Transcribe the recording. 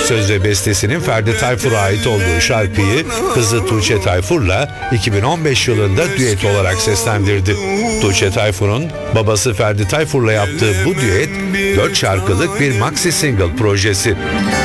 söz ve bestesinin Ferdi Tayfur'a ait olduğu şarkıyı kızı Tuğçe Tayfur'la 2015 yılında düet olarak seslendirdi. Tuğçe Tayfur'un babası Ferdi Tayfur'la yaptığı bu düet 4 şarkılık bir maxi single projesi.